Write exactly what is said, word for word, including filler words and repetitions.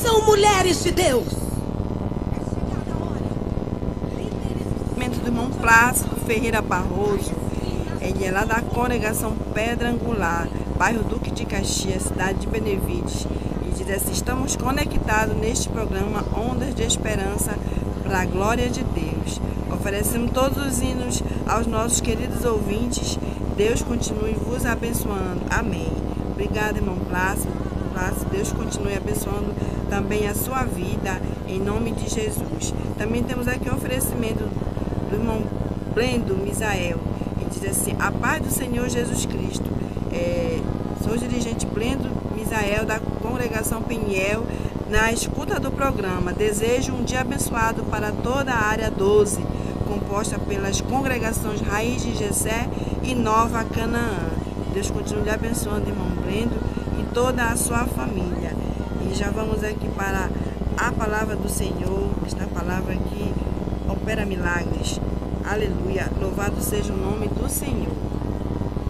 são mulheres de Deus. Do irmão Plácido Ferreira Barroso, ele é lá da congregação Pedra Angular, bairro Duque de Caxias, cidade de Benevides, e diz assim: estamos conectados neste programa Ondas de Esperança para a glória de Deus. Oferecemos todos os hinos aos nossos queridos ouvintes. Deus continue vos abençoando. Amém. Obrigada, irmão Plácido. Plácido, Deus continue abençoando também a sua vida, em nome de Jesus. Também temos aqui o oferecimento do irmão Blendo Misael, e diz assim: a paz do Senhor Jesus Cristo. É, sou dirigente Blendo Misael da congregação Peniel, na escuta do programa. Desejo um dia abençoado para toda a área doze, composta pelas congregações Raiz de Jessé e Nova Canaã. Deus continue lhe abençoando, irmão Blendo, e toda a sua família. E já vamos aqui para a palavra do Senhor. Esta palavra aqui opera milagres. Aleluia. Louvado seja o nome do Senhor.